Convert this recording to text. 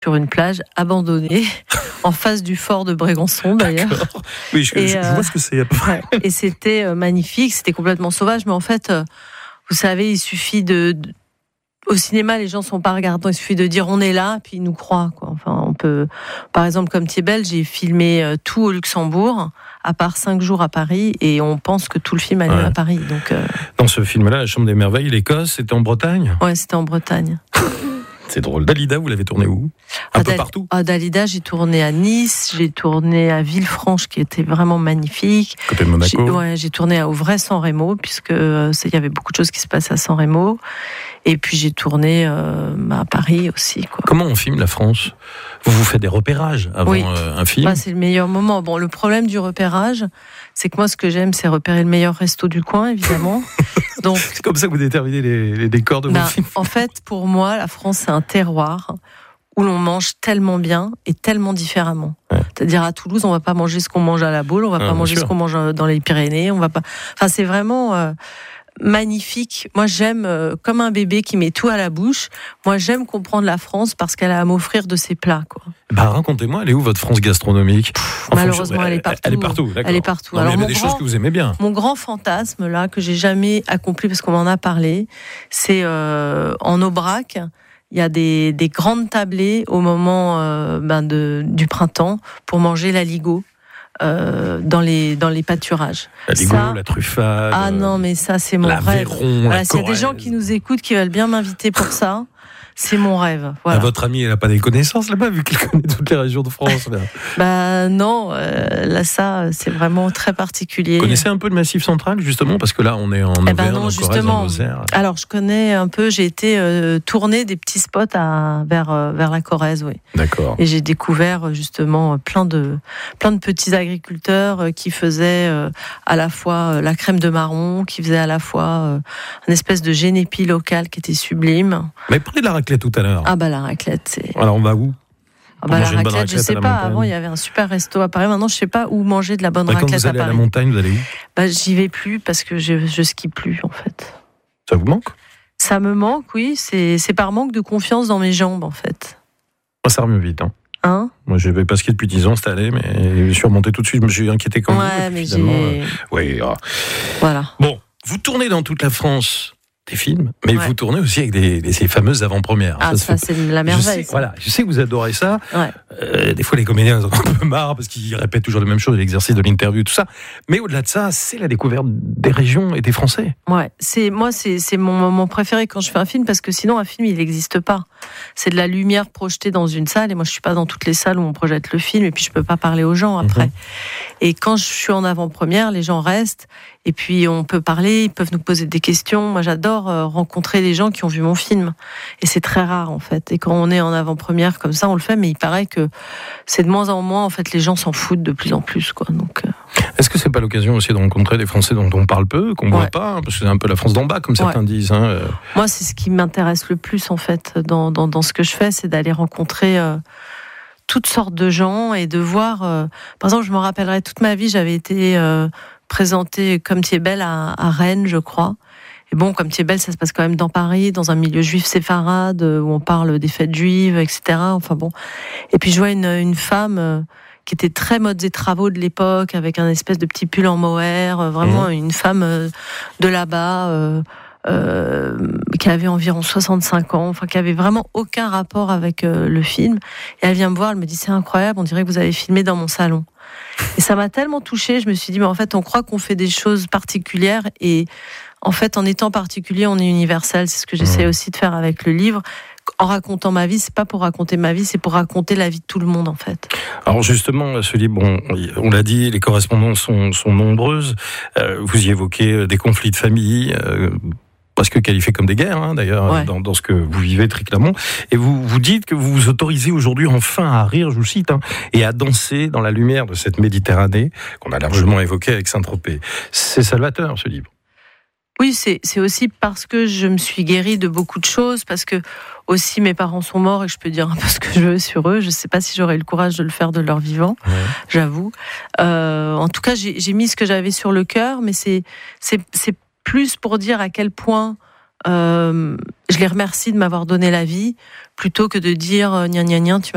sur une plage abandonnée, en face du fort de Brégançon d'ailleurs. D'accord. Oui, je vois ce que c'est à peu près. Ouais, et c'était magnifique, c'était complètement sauvage, mais en fait, vous savez, il suffit au cinéma, les gens sont pas regardants, il suffit de dire on est là, puis ils nous croient, quoi. Enfin, on peut, par exemple, comme Thiebel, j'ai filmé tout au Luxembourg, à part 5 jours à Paris, et on pense que tout le film a lieu à Paris. Donc, Dans ce film-là, La Chambre des Merveilles, l'Écosse, c'était en Bretagne ? Ouais, c'était en Bretagne. C'est drôle. Dalida, vous l'avez tourné où ? Un peu partout ? Dalida, j'ai tourné à Nice, j'ai tourné à Villefranche, qui était vraiment magnifique. Côté de Monaco. J'ai tourné à Auvray-San Remo, puisque il y avait beaucoup de choses qui se passaient à San Remo. Et puis j'ai tourné à Paris aussi, quoi. Comment on filme la France ? Vous faites des repérages avant un film ? C'est le meilleur moment. Bon, le problème du repérage, c'est que moi, ce que j'aime, c'est repérer le meilleur resto du coin, évidemment. Donc, c'est comme ça que vous déterminez les décors de vos films. En fait, pour moi, la France, c'est un terroir où l'on mange tellement bien et tellement différemment. Ouais. C'est-à-dire à Toulouse, on va pas manger ce qu'on mange à la Baule, on va pas manger ce qu'on mange dans les Pyrénées, on va pas. Enfin, c'est vraiment magnifique. Moi, j'aime comme un bébé qui met tout à la bouche. Moi, j'aime comprendre la France parce qu'elle a à m'offrir de ses plats, quoi. Racontez-moi, elle est où votre France gastronomique ? Malheureusement, elle est partout. Elle est partout, d'accord. Elle est partout. Non, alors, il y a des choses que vous aimez bien. Mon grand fantasme, là, que j'ai jamais accompli parce qu'on m'en a parlé, c'est en Aubrac. Il y a des grandes tablées au moment du printemps pour manger l'aligot. Dans les pâturages. L'aligot, la truffade. Ah non, mais ça, c'est mon rêve. L'Aveyron, voilà, s'il y a des gens qui nous écoutent, qui veulent bien m'inviter pour ça, c'est mon rêve. Voilà. Votre amie, elle n'a pas des connaissances là-bas, vu qu'elle connaît toutes les régions de France. Là. Non, là, ça, c'est vraiment très particulier. Vous connaissez un peu le Massif central, justement, parce que là, on est en Auvergne, en Corrèze, en Lozère. Alors, je connais un peu, j'ai été tourner des petits spots vers la Corrèze, oui. D'accord. Et j'ai découvert, justement, plein de petits agriculteurs qui faisaient à la fois la crème de marron, qui faisaient à la fois une espèce de génépi local qui était sublime. Mais parlez de la raclette tout à l'heure. Ah la raclette, c'est... Alors, on va où ? La raclette, je sais pas. Avant, il y avait un super resto à Paris. Maintenant, je sais pas où manger de la bonne raclette à Paris. Quand vous allez à la montagne, vous allez où ? J'y vais plus parce que je skie plus, en fait. Ça vous manque ? Ça me manque, oui. C'est par manque de confiance dans mes jambes, en fait. Moi, ça remue vite, Hein ? Moi, je n'avais pas skié depuis 10 ans, c'était allé, mais je suis remonté tout de suite. Je me suis inquiété quand même. Mais Oui. Voilà. Bon, vous tournez dans toute la France des films, mais vous tournez aussi avec ces fameuses avant-premières. Ça c'est la merveille. Je sais que vous adorez ça. Ouais. Des fois, les comédiens ont un peu marre parce qu'ils répètent toujours les mêmes choses, l'exercice de l'interview, tout ça. Mais au-delà de ça, c'est la découverte des régions et des Français. Ouais, c'est mon moment préféré quand je fais un film, parce que sinon un film il n'existe pas. C'est de la lumière projetée dans une salle, et moi je suis pas dans toutes les salles où on projette le film, et puis je peux pas parler aux gens après. Et quand je suis en avant-première, les gens restent, et puis on peut parler, ils peuvent nous poser des questions. Moi j'adore rencontrer des gens qui ont vu mon film, et c'est très rare en fait. Et quand on est en avant-première comme ça, on le fait, mais il paraît que c'est de moins en moins, en fait, les gens s'en foutent de plus en plus, quoi. Donc, est-ce que c'est pas l'occasion aussi de rencontrer des Français dont on parle peu, qu'on voit pas, parce que c'est un peu la France d'en bas, comme certains disent. Moi, c'est ce qui m'intéresse le plus, en fait, dans ce que je fais, c'est d'aller rencontrer toutes sortes de gens et de voir. Par exemple, je me rappellerai toute ma vie, j'avais été présentée comme Thiebel à Rennes, je crois. Et bon, comme Thiebel, ça se passe quand même dans Paris, dans un milieu juif séfarade, où on parle des fêtes juives, etc. Enfin bon. Et puis je vois une femme qui était très modes et travaux de l'époque, avec un espèce de petit pull en mohair, vraiment une femme de là-bas, qui avait environ 65 ans, enfin qui avait vraiment aucun rapport avec le film. Et elle vient me voir, elle me dit: c'est incroyable, on dirait que vous avez filmé dans mon salon. Et ça m'a tellement touchée, je me suis dit, mais en fait, on croit qu'on fait des choses particulières, et en fait, en étant particulier, on est universel. C'est ce que j'essaie aussi de faire avec le livre. En racontant ma vie, c'est pas pour raconter ma vie, c'est pour raconter la vie de tout le monde, en fait. Alors justement, ce livre, on l'a dit, les correspondances sont nombreuses. Vous y évoquez des conflits de famille, presque qualifiés comme des guerres, d'ailleurs, dans ce que vous vivez très clairement. Et vous dites que vous vous autorisez aujourd'hui enfin à rire, je vous cite, et à danser dans la lumière de cette Méditerranée qu'on a largement évoquée avec Saint-Tropez. C'est salvateur, ce livre. Oui, c'est aussi parce que je me suis guérie de beaucoup de choses, parce que aussi mes parents sont morts et que je peux dire un peu ce que je veux sur eux. Je ne sais pas si j'aurais eu le courage de le faire de leur vivant, j'avoue. En tout cas, j'ai mis ce que j'avais sur le cœur, mais c'est plus pour dire à quel point je les remercie de m'avoir donné la vie, plutôt que de dire gna gna gna, tu